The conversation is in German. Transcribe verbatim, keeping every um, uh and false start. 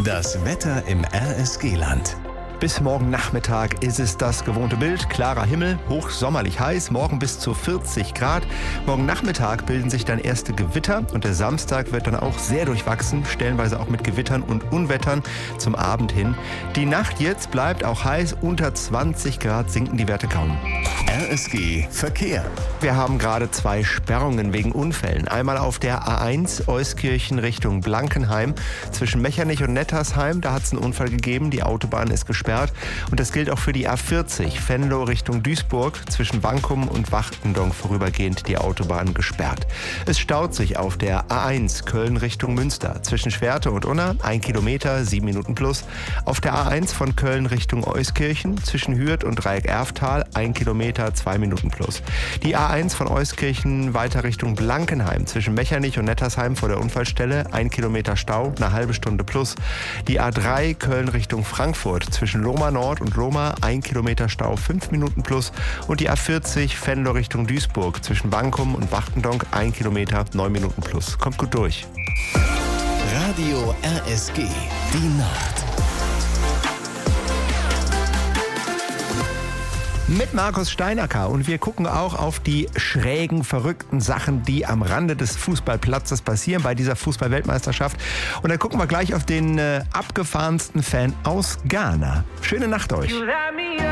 Das Wetter im R S G-Land. Bis morgen Nachmittag ist es das gewohnte Bild. Klarer Himmel, hochsommerlich heiß, morgen bis zu vierzig Grad. Morgen Nachmittag bilden sich dann erste Gewitter und der Samstag wird dann auch sehr durchwachsen, stellenweise auch mit Gewittern und Unwettern zum Abend hin. Die Nacht jetzt bleibt auch heiß, unter zwanzig Grad sinken die Werte kaum. R S G Verkehr. Wir haben gerade zwei Sperrungen wegen Unfällen. Einmal auf der A eins Euskirchen Richtung Blankenheim. Zwischen Mechernich und Nettersheim, da hat es einen Unfall gegeben. Die Autobahn ist gesperrt. Und das gilt auch für die A vierzig Venlo Richtung Duisburg. Zwischen Wankum und Wachtendonk vorübergehend die Autobahn gesperrt. Es staut sich auf der A eins Köln Richtung Münster. Zwischen Schwerte und Unna ein Kilometer, sieben Minuten plus. Auf der A eins von Köln Richtung Euskirchen. Zwischen Hürth und Dreieck-Erftal ein Kilometer, zwei Minuten plus. Die A eins von Euskirchen weiter Richtung Blankenheim. Zwischen Mechernich und Nettersheim vor der Unfallstelle ein Kilometer Stau, eine halbe Stunde plus. Die A drei Köln Richtung Frankfurt. Zwischen Lohmar Nord und Lohmar ein Kilometer Stau, fünf Minuten plus. Und die A vierzig Venlo Richtung Duisburg. Zwischen Wankum und Wachtendonk ein Kilometer, neun Minuten plus. Kommt gut durch. Radio R S G. Die Nacht. Mit Markus Steinacker und wir gucken auch auf die schrägen, verrückten Sachen, die am Rande des Fußballplatzes passieren bei dieser Fußball-Weltmeisterschaft. Und dann gucken wir gleich auf den äh, abgefahrensten Fan aus Ghana. Schöne Nacht euch.